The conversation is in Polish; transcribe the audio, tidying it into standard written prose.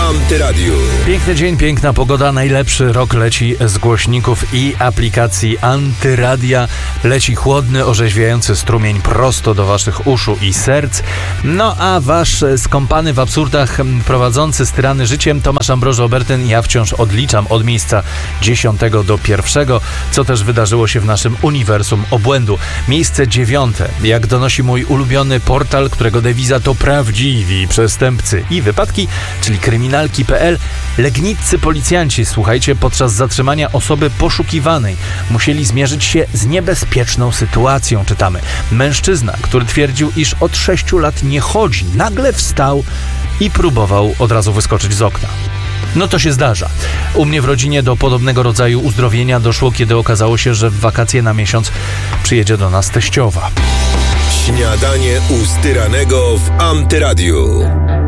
Antyradiu. Piękny dzień, piękna pogoda, najlepszy rok leci z głośników i aplikacji Antyradia. Leci chłodny, orzeźwiający strumień prosto do waszych uszu i serc. No a wasz skąpany w absurdach prowadzący styrany życiem Tomasz Ambroży-Obertyn, ja wciąż odliczam od miejsca 10 do 1, co też wydarzyło się w naszym uniwersum obłędu. Miejsce 9, jak donosi mój ulubiony portal, którego dewiza to prawdziwi przestępcy i wypadki, czyli kryminalki.pl. Legniccy policjanci, słuchajcie, podczas zatrzymania osoby poszukiwanej musieli zmierzyć się z niebezpieczną sytuacją, czytamy. Mężczyzna, który twierdził, iż od 6 lat nie chodzi, nagle wstał i próbował od razu wyskoczyć z okna. No to się zdarza. U mnie w rodzinie do podobnego rodzaju uzdrowienia doszło, kiedy okazało się, że w wakacje na miesiąc przyjedzie do nas teściowa. Śniadanie u styranego w Antyradiu.